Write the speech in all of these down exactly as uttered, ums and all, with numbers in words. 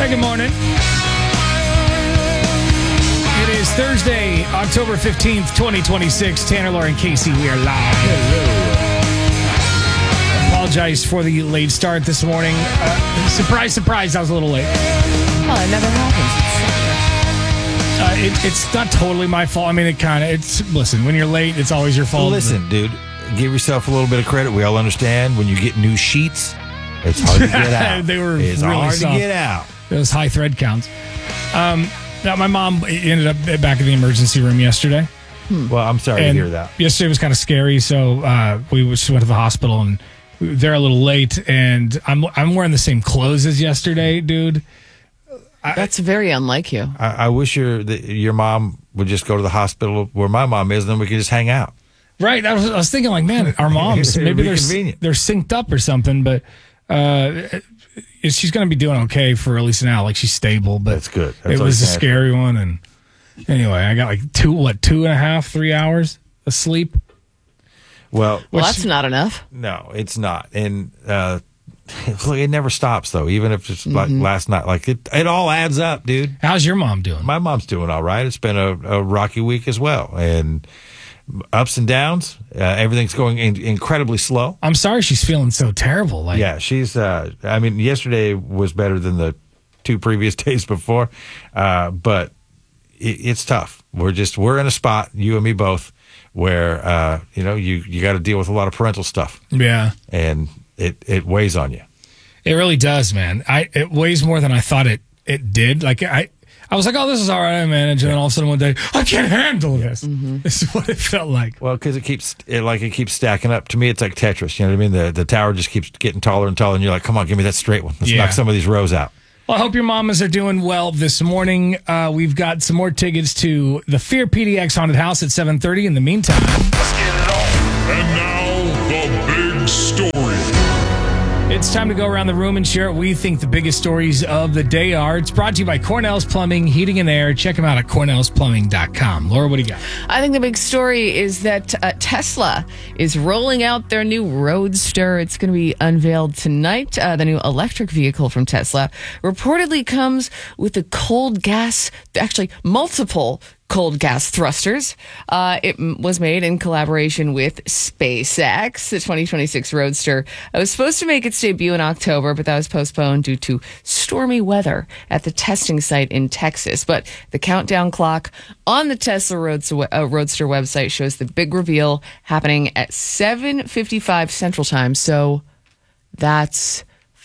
good morning. It is Thursday, October fifteenth, twenty twenty-six. Tanner, Laura, and Casey, we are live. Hello. Apologize for the late start this morning. Uh, surprise, surprise, I was a little late. Well, it never happens. Uh, it, it's not totally my fault. I mean, it kind of, it's, listen, when you're late, it's always your fault. Listen, dude, give yourself a little bit of credit. We all understand when you get new sheets, it's hard to get out. They were it's really hard soft. to get out. Those high thread counts. Um, now, my mom ended up back in the emergency room yesterday. Well, I'm sorry And to hear that. Yesterday was kind of scary, so uh, we just went to the hospital, and they're a little late, and I'm I'm wearing the same clothes as yesterday, dude. That's very unlike you. I, I wish your the, your mom would just go to the hospital where my mom is, and then we could just hang out. Right. I was, I was thinking, like, man, our moms, It'd maybe be they're convenient. they're synced up or something, but uh, it- she's going to be doing okay for at least now. Like, she's stable, but That's good. That's it all was you a can ask scary one, and anyway, I got like two, what, two and a half, three hours of sleep. Well, Well, that's not enough. no, it's not. And uh, look, it never stops, though, even if it's like last night. Like, it, it all adds up, dude. How's your mom doing? My mom's doing all right. It's been a, a rocky week as well. And ups and downs. Uh, everything's going in, incredibly slow. I'm sorry she's feeling so terrible. Like, Yeah, she's, uh, I mean, yesterday was better than the two previous days before. Uh, but it, it's tough. We're just, we're in a spot, you and me both, where, uh, you know, you, you got to deal with a lot of parental stuff. yeah. And it, it weighs on you. It really does, man. I it weighs more than I thought it it did. Like I I was like, oh, this is all right, I manage, and then all of a sudden one day, I can't handle this. This is what it felt like. Well, because it keeps it like it keeps stacking up. To me, it's like Tetris. You know what I mean? The the tower just keeps getting taller and taller, and you're like, come on, give me that straight one. Let's Yeah. knock some of these rows out. Well, I hope your mamas are doing well this morning. Uh, we've got some more tickets to the Fear P D X Haunted House at seven thirty. In the meantime, Let's get it on. And now, the big story. it's time to go around the room and share what we think the biggest stories of the day are. It's brought to you by Cornell's Plumbing, Heating and Air. Check them out at cornells plumbing dot com. Laura, what do you got? I think the big story is that uh, Tesla is rolling out their new Roadster. It's going to be unveiled tonight. Uh, the new electric vehicle from Tesla reportedly comes with a cold gas, actually multiple cold gas thrusters. Uh, it m- was made in collaboration with SpaceX. The twenty twenty-six Roadster uh, was supposed to make its debut in October, but that was postponed due to stormy weather at the testing site in Texas. But the countdown clock on the Tesla Roadster, uh, Roadster website shows the big reveal happening at seven fifty-five Central Time. So that's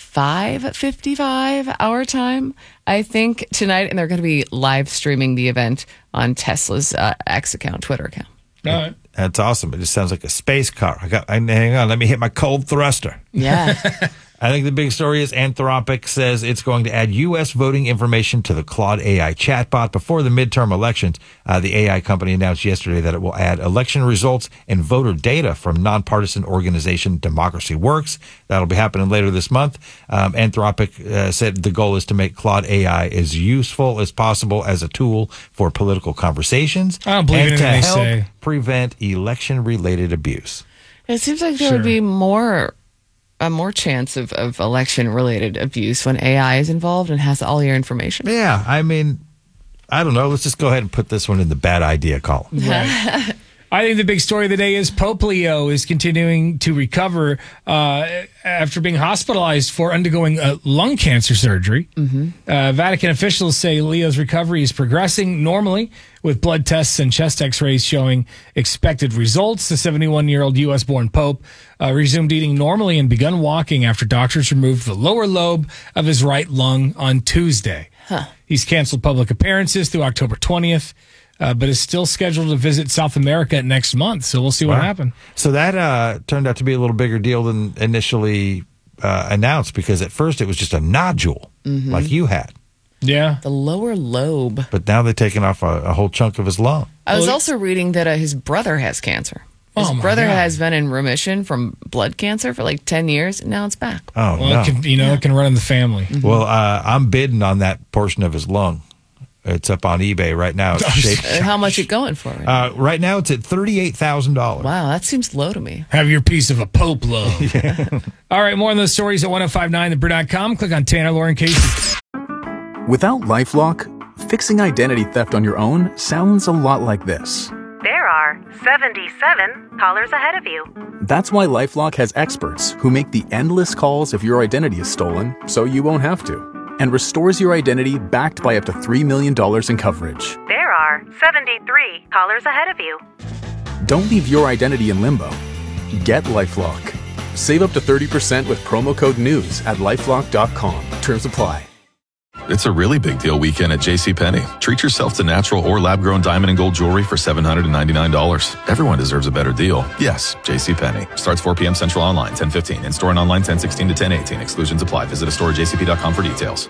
five fifty-five our time, I think, tonight. And they're going to be live streaming the event on Tesla's uh, X account, Twitter account. All right. That's awesome. It just sounds like a space car. I got. I, hang on. Let me hit my cold thruster. Yeah. I think the big story is Anthropic says it's going to add U S voting information to the Claude A I chatbot before the midterm elections. Uh, the A I company announced yesterday that it will add election results and voter data from nonpartisan organization Democracy Works. That'll be happening later this month. Um, Anthropic uh, said the goal is to make Claude A I as useful as possible as a tool for political conversations I don't believe and anything to they help say. prevent election-related abuse. It seems like there Sure. would be more a more chance of, of election related abuse when A I is involved and has all your information. Yeah, I mean, I don't know. Let's just go ahead and put this one in the bad idea column. Right. I think the big story of the day is Pope Leo is continuing to recover uh, after being hospitalized for undergoing uh, lung cancer surgery. Mm-hmm. Uh, Vatican officials say Leo's recovery is progressing normally, with blood tests and chest x-rays showing expected results. The seventy-one-year-old U S-born Pope uh, resumed eating normally and begun walking after doctors removed the lower lobe of his right lung on Tuesday. Huh. He's canceled public appearances through October twentieth. Uh, but is still scheduled to visit South America next month. So we'll see what Wow. happens. So that uh, turned out to be a little bigger deal than initially uh, announced, because at first it was just a nodule like you had. Yeah. The lower lobe. But now they're taking off a, a whole chunk of his lung. I was Well, also reading that uh, his brother has cancer. His Oh, my brother God. has been in remission from blood cancer for like ten years, and now it's back. Oh, Well, no. it can, you know, it can run in the family. Well, uh, I'm bidding on that portion of his lung. It's up on eBay right now. It's shaped, Uh, How much it going for? Right? uh, right now it's at thirty-eight thousand dollars. wow, that seems low to me. Have your piece of a Pope love. All right, more on those stories at ten fifty-nine the brew dot com. Click on Tanner, Lauren, Casey. Without LifeLock, fixing identity theft on your own sounds a lot like this. There are seventy-seven callers ahead of you. That's why LifeLock has experts who make the endless calls if your identity is stolen, so you won't have to, and restores your identity backed by up to three million dollars in coverage. There are seventy-three callers ahead of you. Don't leave your identity in limbo. Get LifeLock. Save up to thirty percent with promo code NEWS at lifelock dot com. Terms apply. It's a really big deal weekend at JCPenney. Treat yourself to natural or lab-grown diamond and gold jewelry for seven hundred ninety-nine dollars. Everyone deserves a better deal. Yes, JCPenney. Starts four p.m. Central online, ten fifteen. In-store and online, ten sixteen to ten eighteen. Exclusions apply. Visit a store at j c p dot com for details.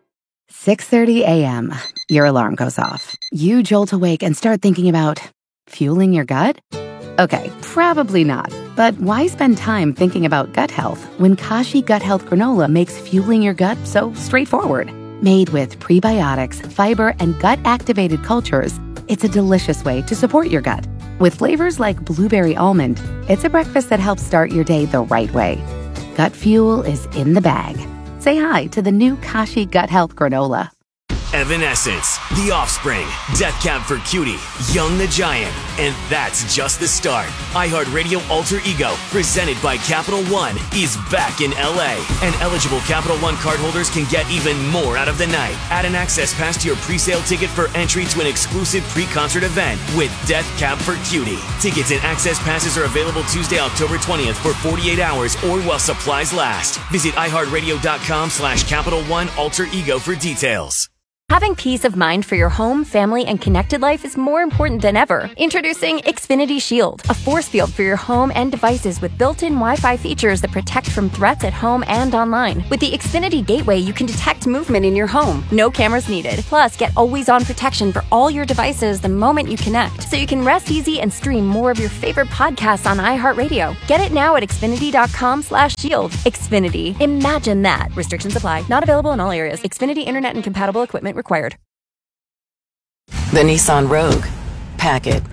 six thirty a.m. Your alarm goes off. You jolt awake and start thinking about fueling your gut? Okay, probably not. But why spend time thinking about gut health when Kashi Gut Health Granola makes fueling your gut so straightforward? Made with prebiotics, fiber, and gut-activated cultures, it's a delicious way to support your gut. With flavors like blueberry almond, it's a breakfast that helps start your day the right way. Gut fuel is in the bag. Say hi to the new Kashi Gut Health Granola. Evanescence, The Offspring, Death Cab for Cutie, Young the Giant, and that's just the start. iHeartRadio Alter Ego, presented by Capital One, is back in L A, and eligible Capital One cardholders can get even more out of the night. Add an access pass to your pre-sale ticket for entry to an exclusive pre-concert event with Death Cab for Cutie. Tickets and access passes are available Tuesday, October twentieth for forty-eight hours or while supplies last. Visit iHeartRadio.com slash Capital One Alter Ego for details. Having peace of mind for your home, family, and connected life is more important than ever. Introducing Xfinity Shield, a force field for your home and devices with built-in Wi-Fi features that protect from threats at home and online. With the Xfinity Gateway, you can detect movement in your home. No cameras needed. Plus, get always-on protection for all your devices the moment you connect, so you can rest easy and stream more of your favorite podcasts on iHeartRadio. Get it now at Xfinity.com slash shield. Xfinity. Imagine that. Restrictions apply. Not available in all areas. Xfinity Internet and compatible equipment required. The Nissan Rogue. Pack it.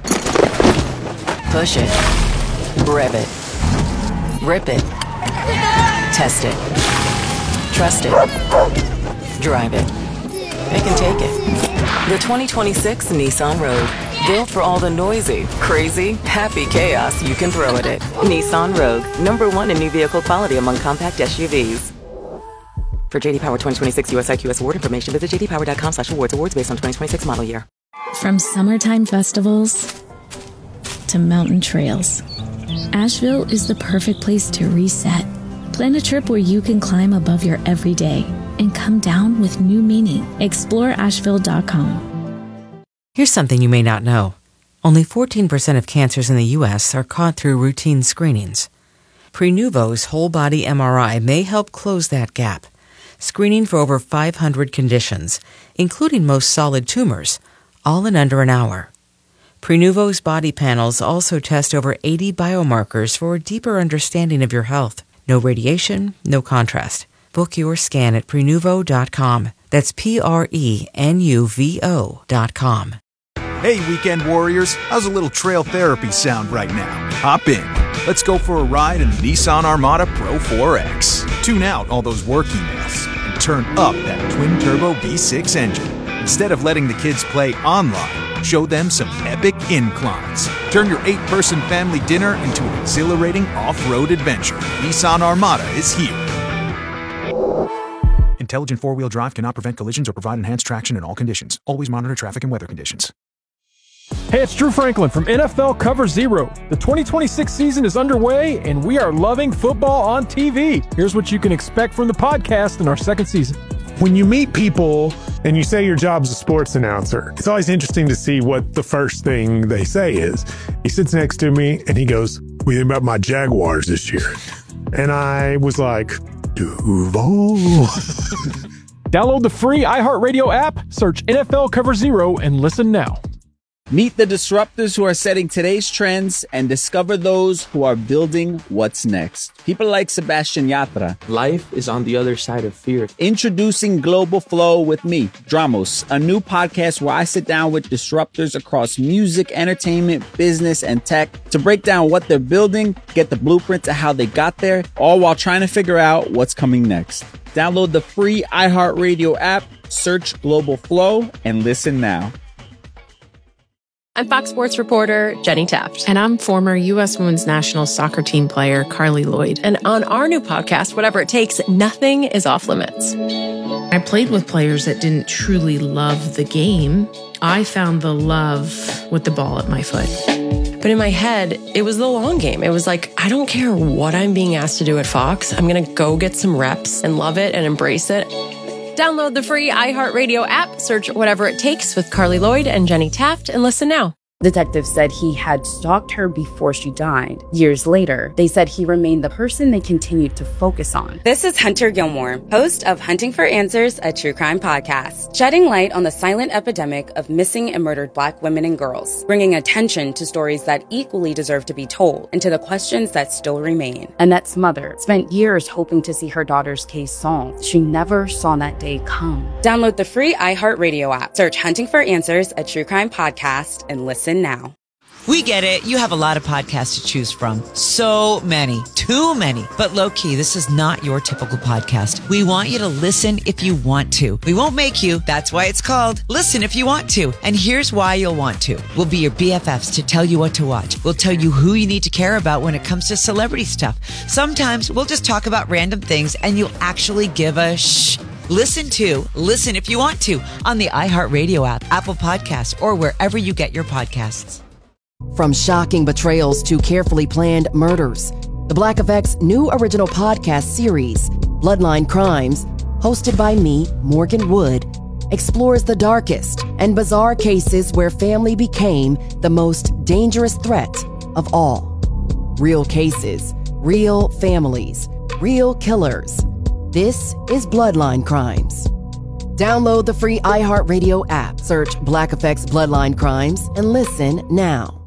Push it. Rev it. Rip it. Test it. Trust it. Drive it. It can take it. The twenty twenty-six Nissan Rogue. Built for all the noisy, crazy, happy chaos you can throw at it. Nissan Rogue. Number one in new vehicle quality among compact S U Vs. For J D Power twenty twenty-six U S I Q S award information, visit j d power dot com slash awards. Awards based on twenty twenty-six model year. From summertime festivals to mountain trails, Asheville is the perfect place to reset. Plan a trip where you can climb above your everyday and come down with new meaning. explore asheville dot com. Here's something you may not know. Only fourteen percent of cancers in the U S are caught through routine screenings. Prenuvo's whole-body M R I may help close that gap, screening for over five hundred conditions, including most solid tumors, all in under an hour. Prenuvo's body panels also test over eighty biomarkers for a deeper understanding of your health. No radiation, no contrast. Book your scan at prenuvo dot com. That's P R E N U V O dot com. Hey, weekend warriors, how's a little trail therapy sound right now? Hop in. Let's go for a ride in the Nissan Armada Pro four X. Tune out all those work emails and turn up that twin-turbo V six engine. Instead of letting the kids play online, show them some epic inclines. Turn your eight-person family dinner into an exhilarating off-road adventure. Nissan Armada is here. Intelligent four-wheel drive cannot prevent collisions or provide enhanced traction in all conditions. Always monitor traffic and weather conditions. Hey, it's Drew Franklin from N F L Cover Zero. The twenty twenty-six season is underway, and we are loving football on T V. Here's what you can expect from the podcast in our second season. When you meet people and you say your job's a sports announcer, it's always interesting to see what the first thing they say is. He sits next to me, and he goes, "What do you think about my Jaguars this year?" And I was like, Duval. Download the free iHeartRadio app, search N F L Cover Zero, and listen now. Meet the disruptors who are setting today's trends and discover those who are building what's next. People like Sebastian Yatra. Life is on the other side of fear. Introducing Global Flow with me, Dramos, a new podcast where I sit down with disruptors across music, entertainment, business, and tech to break down what they're building, get the blueprint to how they got there, all while trying to figure out what's coming next. Download the free iHeartRadio app Search Global Flow and listen now. I'm Fox Sports reporter Jenny Taft. And I'm former U S Women's National Soccer Team player Carly Lloyd. And on our new podcast, Whatever It Takes, nothing is off limits. I played with players that didn't truly love the game. I found the love with the ball at my foot. But in my head, it was the long game. It was like, I don't care what I'm being asked to do at Fox. I'm going to go get some reps and love it and embrace it. Download the free iHeartRadio app, search Whatever It Takes with Carly Lloyd and Jenny Taft, and listen now. Detectives said he had stalked her before she died. Years later, they said he remained the person they continued to focus on. This is Hunter Gilmore, host of Hunting for Answers, a true crime podcast, shedding light on the silent epidemic of missing and murdered Black women and girls, bringing attention to stories that equally deserve to be told and to the questions that still remain. Annette's mother spent years hoping to see her daughter's case solved. She never saw that day come. Download the free iHeartRadio app, search Hunting for Answers, a true crime podcast, and listen now. We get it. You have a lot of podcasts to choose from. So many. Too many. But low-key, this is not your typical podcast. We want you to listen if you want to. We won't make you. That's why it's called Listen If You Want To. And here's why you'll want to. We'll be your B F Fs to tell you what to watch. We'll tell you who you need to care about when it comes to celebrity stuff. Sometimes we'll just talk about random things and you'll actually give a shh. Listen to Listen If You Want To on the iHeartRadio app, Apple Podcasts, or wherever you get your podcasts. From shocking betrayals to carefully planned murders, the Black Effect's new original podcast series, Bloodline Crimes, hosted by me, Morgan Wood, explores the darkest and bizarre cases where family became the most dangerous threat of all. Real cases, real families, real killers. This is Bloodline Crimes. Download the free iHeartRadio app, search Black Effect's Bloodline Crimes, and listen now.